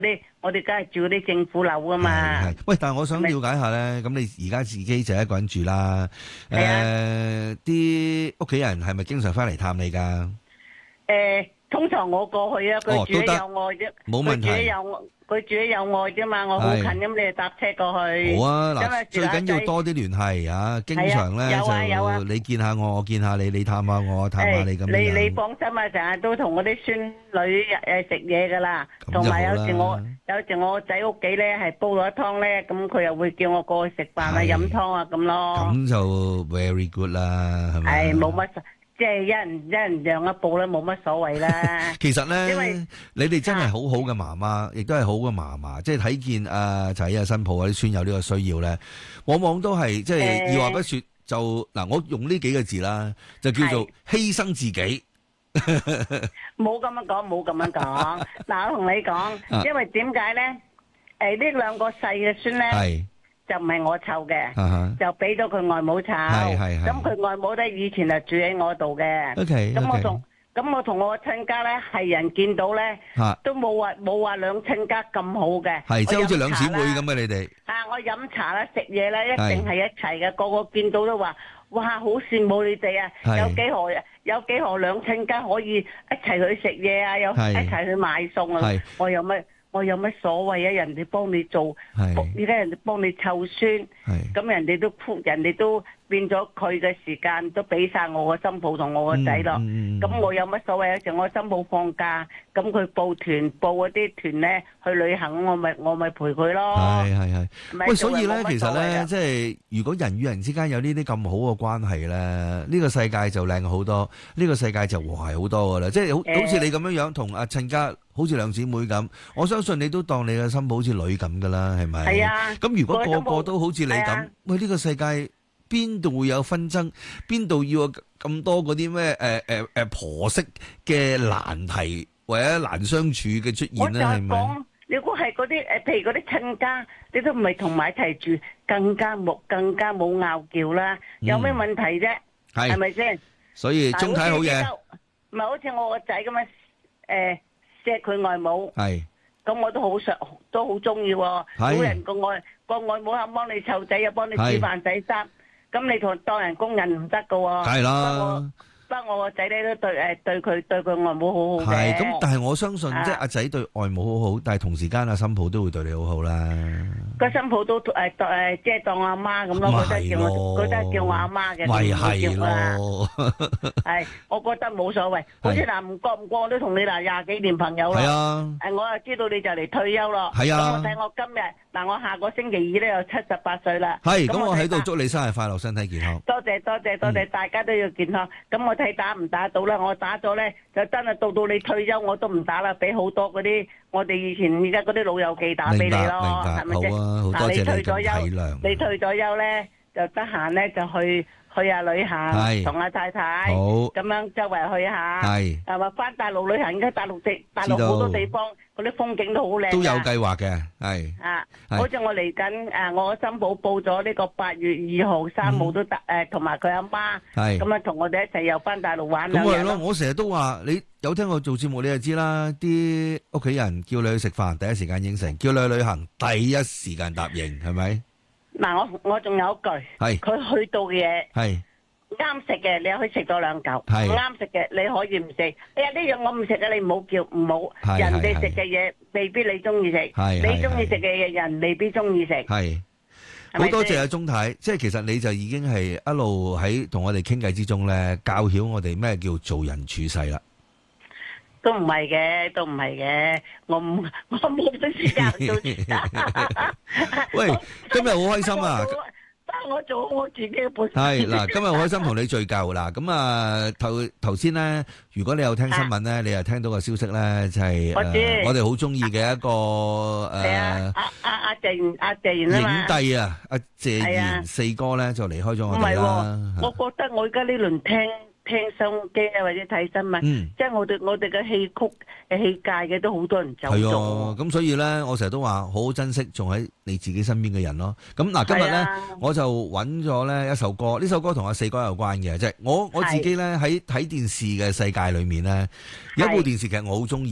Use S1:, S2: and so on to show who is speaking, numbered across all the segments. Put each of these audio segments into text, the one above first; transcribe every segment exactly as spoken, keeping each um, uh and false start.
S1: 啲，我哋梗係住嗰啲政府樓啊嘛。
S2: 係係，喂，但係我想了解下咧，咁你而家自己就一個人住啦，誒，啲屋企人係咪經常翻嚟探你㗎？
S1: 誒，通常我過去啊，佢住喺友愛啫，
S2: 冇問題。
S1: 佢住喺友佢住喺友愛啫嘛，我好近咁，你就搭車過去。
S2: 好啊，嗱，最緊要多啲聯繫啊，經常咧就你見下我，我見下你，你探下我，探下你咁樣。
S1: 你你放心啊，成日都同我啲孫女誒食嘢噶啦，同埋有時我有時我仔屋企咧係煲咗湯咧，咁佢又會叫我過去食飯啊、飲湯啊咁咯。
S2: 咁就 very good 啦，係咪？
S1: 係冇乜。即係一人一人讓一步咧，冇乜所謂啦。
S2: 其實咧，因為你哋真係好好嘅媽媽，亦都係好嘅嫲嫲，即係睇見阿仔啊、新抱啊啲孫有呢個需要咧，往往都係即係二話不說就嗱，我用呢幾個字啦，就叫做犧牲自己。
S1: 冇咁樣講，冇咁樣講。嗱，我同你講，因為點解咧？誒，呢兩個細嘅孫咧。就唔係我湊嘅， uh-huh. 就俾咗佢外母湊。咁佢外母咧以前就住喺我度嘅。咁、okay, 我同咁、okay. 我同我親家咧係人見到咧，uh. 都冇話冇話兩親家咁好嘅。
S2: 係即係好似兩姊妹咁嘅你哋。
S1: 啊，我飲茶啦，食嘢咧一定係一齊嘅，個個見到都話：哇，好羨慕你哋啊！有幾何有幾何兩親家可以一齊去食嘢啊，又一齊去買餸啊！我有乜？我有乜所謂啊？人哋幫你做，而家人哋幫你湊孫，咁人哋都撲，人哋都變咗佢嘅時間都俾晒我個新抱同我個仔咯。咁、嗯嗯、我有乜所謂？有時我新抱放假，咁佢報團報嗰啲團咧去旅行，我咪我咪陪佢咯。係係係。喂，
S2: 所以咧，其實咧，即係如果人與人之間有呢啲咁好嘅關係咧，呢、呢個世界就靚好多，呢、呢個世界就和諧好多噶啦。即係好好似你咁樣樣同阿親家。好似兩姊妹咁，我相信你都當你嘅新抱好似女咁噶啦，係咪？係啊。咁如果個個都好似你咁，喂，呢個世界邊度會有紛爭？邊度要有咁多嗰啲咩誒誒誒婆媳嘅難題或者難相處嘅出現咧？係咪？我就講，如果係嗰啲誒，譬如嗰啲親家，你都唔係同埋一齊住，更加冇更加冇拗撬啦。有咩問題啫？係係咪先？所以鍾太好嘢。唔係好似我個仔咁樣誒。錫佢外母，咁我都好想，都好中意喎。老人個外個外母肯幫你湊仔，又幫你煮飯洗衫，咁你同當人工人唔得噶喎。係啦。不過我個仔咧都對誒對佢對佢外母好好嘅。係咁，但係我相信即係阿仔對外母好好，但係同時間阿新抱都會對你好好啦。個新抱都誒誒即係當阿媽咁咯，佢都係叫我，佢都係叫我阿媽嘅。咪係咯。係，我覺得冇所謂。好似嗱唔覺唔覺我都同你嗱廿幾年朋友啦。係啊。誒，我又知道你就嚟退休咯。係啊。咁我睇我今日嗱，我下個星期二咧又七十八歲啦。係。咁我喺度祝你生日快樂，身體健康。多謝多謝多謝，大家都要健康。咁我睇打唔打到啦？我打咗咧，就真係到到你退休我都唔打啦，俾好多嗰啲我哋以前而家嗰啲老友記打俾你咯，係咪先？嗱，你退咗休，你退咗休咧就得閒咧就去去下旅行，同阿太太咁樣周圍去下，係咪翻大陸旅行？而家大陸地大陸好多地方嗰啲風景都好靚，都有計劃嘅，係啊，好似我嚟緊誒，我新抱報咗呢個八月二號、三號都得誒，同埋佢阿媽，係咁啊，同我哋一齊又翻大陸玩兩日。咁係咯，我成日都話你有聽我做節目，你就知啦。啲屋企人叫你去食飯，第一時間應承；叫你去旅行，第一時間答應，係咪？嗱，我我仲有一句，係佢去到嘅嘢，係啱食嘅，你可以食多兩嚿；唔啱食嘅，你可以唔食。哎呀，呢樣我唔食嘅，你唔好叫，唔好。人哋食嘅嘢未必你中意食，你中意食嘅嘢人未必中意食。係好多謝阿鍾太，即係其實你就已經係一路喺同我哋傾偈之中咧，教曉我哋咩叫做人處世啦。都唔係嘅，都唔係嘅，我唔我冇得時間做。喂，今日好開心啊！但我做好我自己嘅本事。係嗱，今日好開心同你聚舊啦。咁啊，頭頭先咧，如果你有聽新聞咧，你又聽到個消息咧，就係我哋好中意嘅一個誒，阿阿阿謝阿謝賢啊嘛，影帝啊，阿謝賢四哥咧就離開咗我哋啦。我覺得我而家呢輪聽。聽收機啊，或者睇新聞，嗯、即係我哋我哋嘅戲曲嘅戲界嘅都好多人走咗。係啊，咁所以咧，我成日都話好好珍惜仲喺你自己身邊嘅人咯。咁嗱，今日咧、啊、我就揾咗咧一首歌，呢首歌同阿四哥有關嘅，即係我我自己咧喺睇電視嘅世界裏面咧，有一部電視劇我好中意嘅，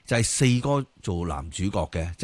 S2: 就係四哥做男主角嘅。